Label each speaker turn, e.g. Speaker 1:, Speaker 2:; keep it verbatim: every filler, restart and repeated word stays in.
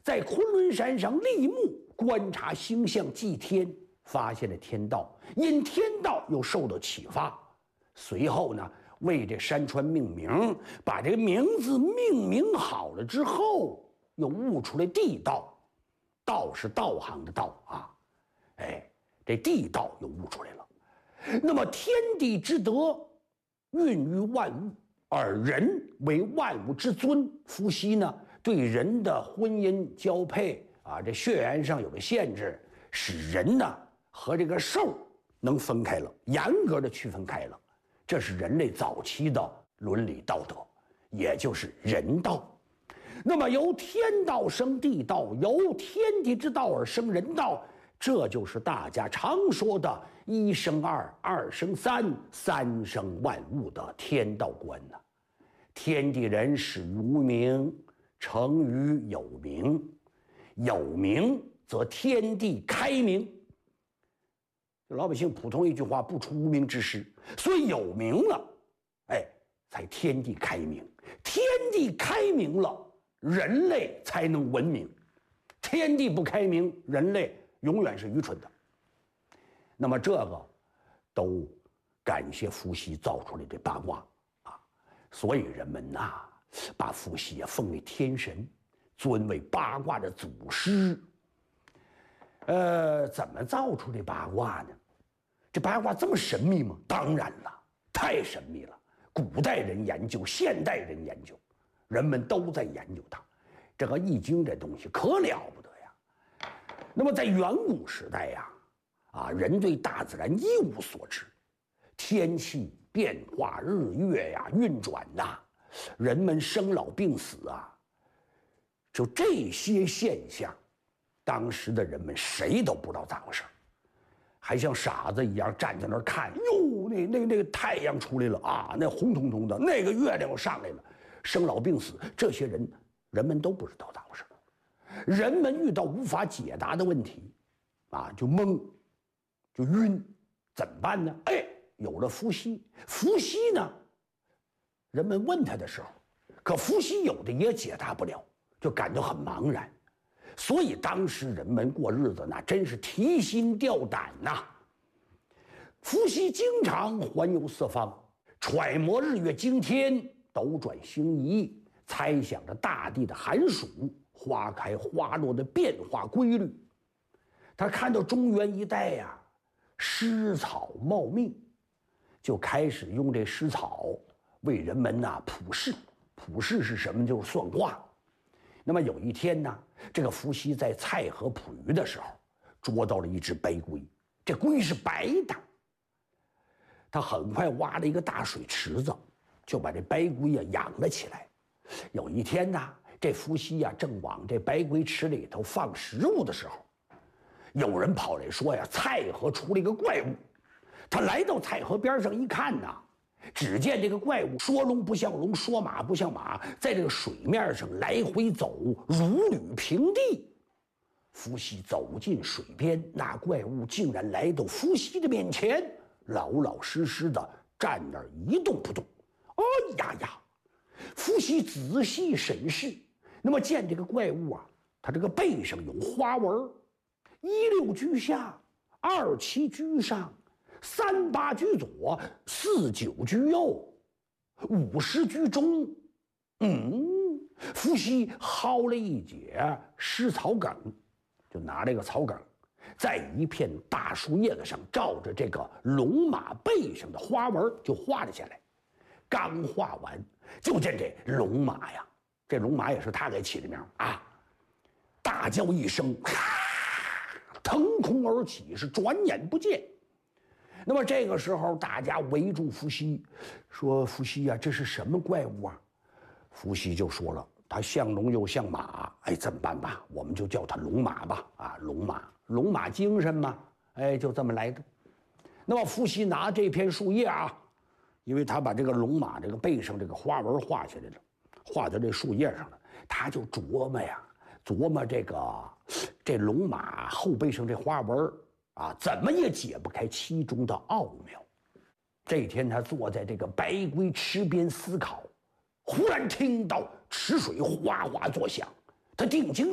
Speaker 1: 在昆仑山上立木观察星象祭天，发现了天道，因天道又受到启发，随后呢为这山川命名，把这个名字命名好了之后，又悟出来地道，道是道行的道啊，哎，这地道又悟出来了。那么天地之德孕育万物，而人为万物之尊。伏羲呢对人的婚姻交配啊，这血缘上有了限制，使人呢和这个兽能分开了，严格的区分开了。这是人类早期的伦理道德，也就是人道。那么由天道生地道，由天地之道而生人道，这就是大家常说的一生二，二生三，三生万物的天道观呢。天地人始于无名，成于有名，有名则天地开明。老百姓普通一句话，不出无名之师，所以有名了，哎，才天地开明。天地开明了，人类才能文明。天地不开明，人类永远是愚蠢的。那么这个都感谢伏羲造出来的八卦啊，所以人们呐、啊，把伏羲啊奉为天神，尊为八卦的祖师。呃，怎么造出这八卦呢？这八卦这么神秘吗？当然了，太神秘了。古代人研究，现代人研究，人们都在研究它。这个易经这东西可了不得呀。那么在远古时代呀，啊，人对大自然一无所知，天气变化、日月呀运转呐，人们生老病死啊，就这些现象，当时的人们谁都不知道咋回事，还像傻子一样站在那儿看。哟，那那那个太阳出来了啊，那红彤彤的，那个月亮又上来了，生老病死，这些人人们都不知道咋回事。人们遇到无法解答的问题，啊，就懵，就晕，怎么办呢？哎，有了伏羲，伏羲呢，人们问他的时候，可伏羲有的也解答不了，就感到很茫然。所以当时人们过日子那真是提心吊胆呐。伏羲经常环游四方，揣摩日月经天，斗转星移，猜想着大地的寒暑、花开花落的变化规律。他看到中原一带呀、啊，湿草茂密，就开始用这湿草为人们呐、啊、普世。普世是什么？就是算卦。那么有一天呢，这个伏羲在蔡河捕鱼的时候，捉到了一只白龟，这龟是白的。他很快挖了一个大水池子，就把这白龟呀养了起来。有一天呢，这伏羲呀正往这白龟池里头放食物的时候，有人跑来说呀，蔡河出了一个怪物。他来到蔡河边上一看呐，只见这个怪物说龙不像龙，说马不像马，在这个水面上来回走，如履平地。伏羲走进水边，那怪物竟然来到伏羲的面前，老老实实的站那儿一动不动。哎呀呀！伏羲仔细审视，那么见这个怪物啊，它这个背上有花纹，一六居下，二七居上，三八居左，四九居右，五十居中。嗯，伏羲薅了一截湿草梗，就拿这个草梗，在一片大树叶子上照着这个龙马背上的花纹就画了下来。刚画完，就见这龙马呀，这龙马也是他给起的名啊，大叫一声，腾空而起，是转眼不见。那么这个时候，大家围住伏羲，说：“伏羲呀、啊，这是什么怪物啊？”伏羲就说了：“它像龙又像马，哎，怎么办吧？我们就叫它龙马吧。啊，龙马，龙马精神嘛，哎，就这么来的。”那么伏羲拿这片树叶啊，因为他把这个龙马这个背上这个花纹画下来了，画在这树叶上了，他就琢磨呀，琢磨这个这龙马后背上这花纹啊，怎么也解不开其中的奥妙。这天他坐在这个白龟池边思考，忽然听到池水哗哗作响，他定睛